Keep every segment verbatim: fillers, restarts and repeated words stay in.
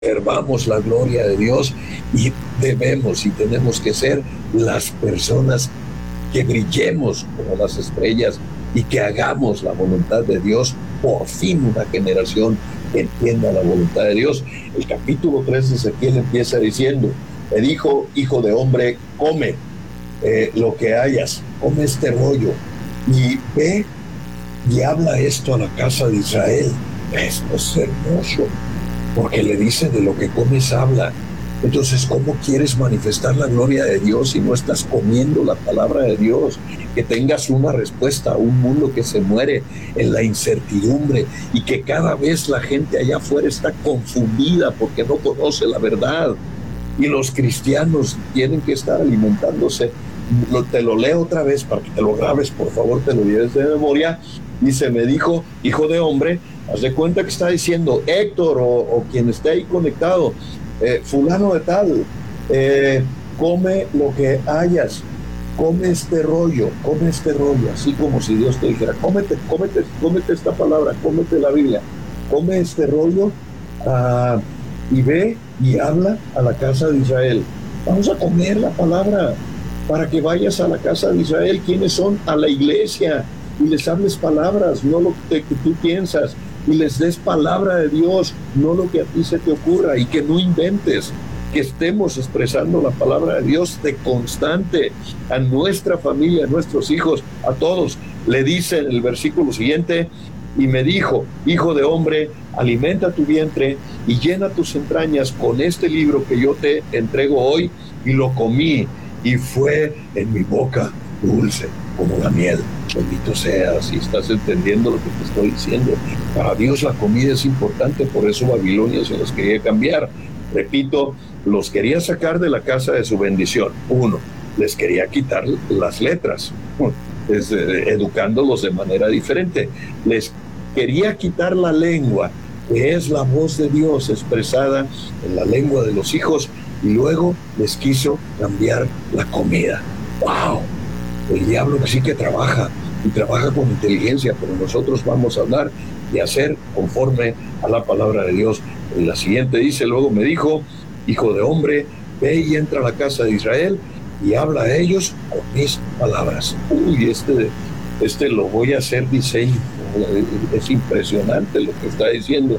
observamos la gloria de Dios y debemos y tenemos que ser las personas que brillemos como las estrellas y que hagamos la voluntad de Dios. Por fin una generación que entienda la voluntad de Dios. El capítulo tres de Ezequiel empieza diciendo: me dijo, hijo de hombre, come eh, lo que hayas, come este rollo y ve y habla esto a la casa de Israel. Esto es hermoso, porque le dice: de lo que comes habla. Entonces, ¿cómo quieres manifestar la gloria de Dios si no estás comiendo la palabra de Dios? Que tengas una respuesta a un mundo que se muere en la incertidumbre y que cada vez la gente allá afuera está confundida porque no conoce la verdad. Y los cristianos tienen que estar alimentándose. Lo, te lo leo otra vez para que te lo grabes, por favor, te lo lleves de memoria. Dice: me dijo, hijo de hombre, haz de cuenta que está diciendo Héctor o, o quien esté ahí conectado, eh, fulano de tal, eh, come lo que hayas, come este rollo, come este rollo, así como si Dios te dijera: cómete, cómete, cómete esta palabra, cómete la Biblia, come este rollo uh, y ve y habla a la casa de Israel. Vamos a comer la palabra para que vayas a la casa de Israel. ¿Quiénes son? A la iglesia, y les hables palabras, no lo que, que tú piensas, y les des palabra de Dios, no lo que a ti se te ocurra, y que no inventes, que estemos expresando la palabra de Dios de constante a nuestra familia, a nuestros hijos, a todos. Le dice en el versículo siguiente: y me dijo, hijo de hombre, alimenta tu vientre y llena tus entrañas con este libro que yo te entrego hoy. Y lo comí, y fue en mi boca dulce como la miel. Bendito seas, si estás entendiendo lo que te estoy diciendo. Para Dios la comida es importante, por eso Babilonia se los quería cambiar. Repito, los quería sacar de la casa de su bendición. Uno, les quería quitar las letras, es, eh, educándolos de manera diferente. Les quería quitar la lengua, que es la voz de Dios expresada en la lengua de los hijos, y luego les quiso cambiar la comida. ¡Wow! El diablo sí que trabaja, y trabaja con inteligencia, pero nosotros vamos a hablar y hacer conforme a la palabra de Dios. En la siguiente dice: luego me dijo, hijo de hombre, ve y entra a la casa de Israel y habla a ellos con mis palabras. Uy, este, este lo voy a hacer diseño. Es impresionante lo que está diciendo.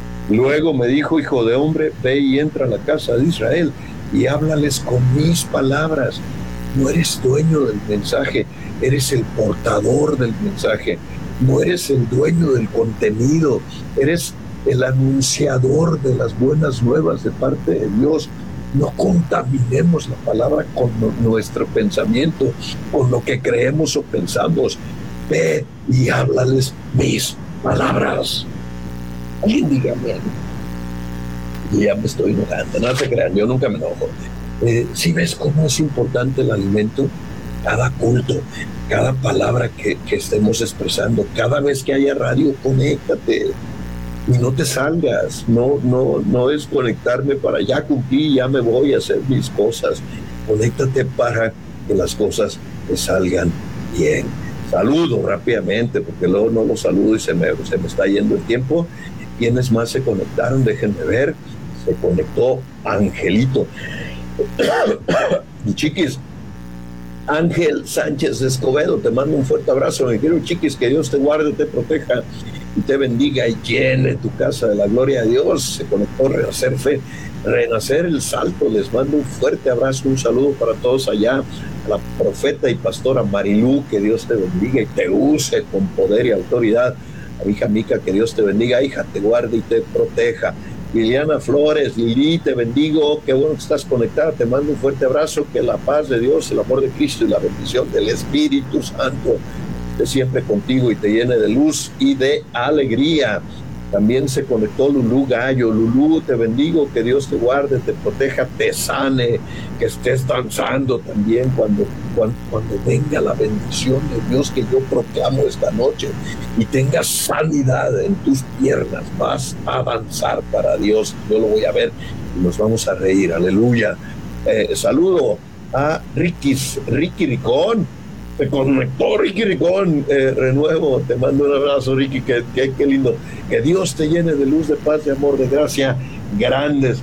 Luego me dijo, hijo de hombre, ve y entra a la casa de Israel y háblales con mis palabras. No eres dueño del mensaje, eres el portador del mensaje. No eres el dueño del contenido, eres el anunciador de las buenas nuevas de parte de Dios. No contaminemos la palabra con nuestro pensamiento, con lo que creemos o pensamos. Ve y háblales mis palabras. Alguien dígame. Y ya me estoy enojando, no se crean, yo nunca me enojo. Eh, si ves cómo es importante el alimento, cada culto, cada palabra que, que estemos expresando, cada vez que haya radio, conéctate y no te salgas. No, no, no es conectarme para ya cumplir, ya me voy a hacer mis cosas. Conéctate para que las cosas te salgan bien. Saludo rápidamente, porque luego no lo saludo y se me, se me está yendo el tiempo. ¿Quiénes más se conectaron? Déjenme ver. Se conectó Angelito. Y chiquis, Ángel Sánchez Escobedo, te mando un fuerte abrazo, mi querido chiquis, que Dios te guarde, te proteja y te bendiga y llene tu casa de la gloria de Dios. Se conectó Renacer Fe, Renacer el Salto, les mando un fuerte abrazo, un saludo para todos allá, a la profeta y pastora Marilú, que Dios te bendiga y te use con poder y autoridad. A mi hija Mica, que Dios te bendiga, hija, te guarde y te proteja. Liliana Flores, Lili, te bendigo, qué bueno que estás conectada, te mando un fuerte abrazo, que la paz de Dios, el amor de Cristo y la bendición del Espíritu Santo esté siempre contigo y te llene de luz y de alegría. También se conectó Lulú Gallo. Lulú, te bendigo, que Dios te guarde, te proteja, te sane, que estés danzando también cuando, cuando, cuando venga la bendición de Dios que yo proclamo esta noche y tengas sanidad en tus piernas. Vas a danzar para Dios. Yo lo voy a ver y nos vamos a reír. Aleluya. Eh, saludo a Ricky, Ricky Ricón. Se conectó Ricky Ricón, eh, renuevo, te mando un abrazo, Ricky, que, que, que lindo, que Dios te llene de luz, de paz, de amor, de gracia grandes